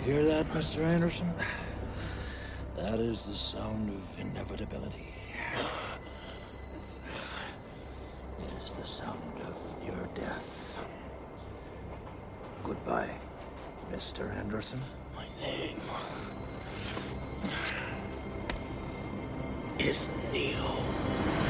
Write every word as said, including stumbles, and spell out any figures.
hear that, Mister Anderson? That is the sound of inevitability. It is the sound of your death. Goodbye, Mister Anderson. My name is Neo.